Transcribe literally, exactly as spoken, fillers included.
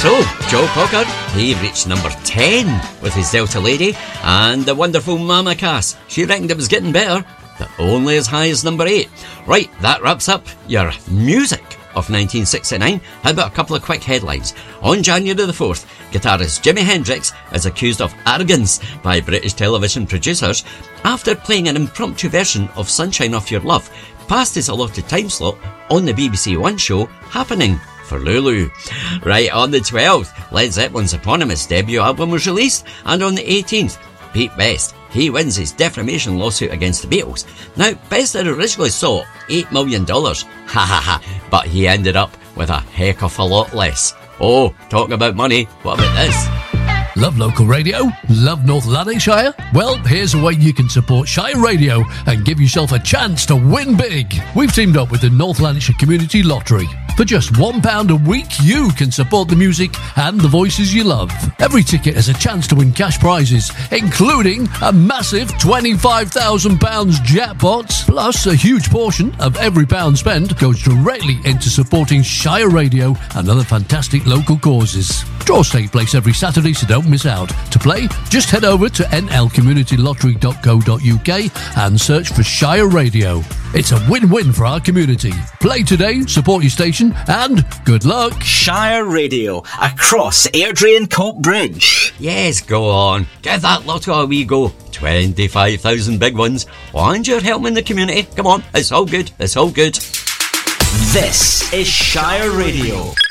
So, Joe Cocker, he reached number ten with his Delta Lady, and the wonderful Mama Cass, she reckoned it was getting better, but only as high as number eight. Right, that wraps up your music of nineteen sixty-nine. How about a couple of quick headlines? On January the fourth, guitarist Jimi Hendrix is accused of arrogance by British television producers after playing an impromptu version of Sunshine of Your Love past his allotted time slot on the B B C One show Happening for Lulu. Right, on the twelfth, Led Zeppelin's eponymous debut album was released, and on the eighteenth, Pete Best, he wins his defamation lawsuit against the Beatles. Now, Best had originally sought eight million dollars, ha ha ha, but he ended up with a heck of a lot less. Oh, talking about money, what about this? Love local radio? Love North Lanarkshire? Well, here's a way you can support Shire Radio and give yourself a chance to win big. We've teamed up with the North Lanarkshire Community Lottery. For just one pound a week, you can support the music and the voices you love. Every ticket has a chance to win cash prizes, including a massive twenty-five thousand pounds jackpot. Plus, a huge portion of every pound spent goes directly into supporting Shire Radio and other fantastic local causes. Draws take place every Saturday, so don't miss out. To play, just head over to n l community lottery dot co dot u k and search for Shire Radio. It's a win-win for our community. Play today, support your station, and good luck. Shire Radio, across Airdrie and Cope Bridge. Yes, go on. Give that lotto a wee go. twenty-five thousand big ones. And you're helping the community. Come on, it's all good. It's all good. This is Shire Radio.